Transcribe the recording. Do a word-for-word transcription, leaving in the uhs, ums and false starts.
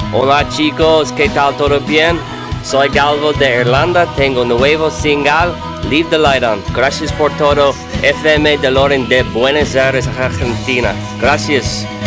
Hola chicos, ¿qué tal? ¿Todo bien? Soy Galvo de Irlanda, tengo nuevo single, Leave the Light On. Gracias por todo, F M DeLorean de Buenos Aires, Argentina. Gracias.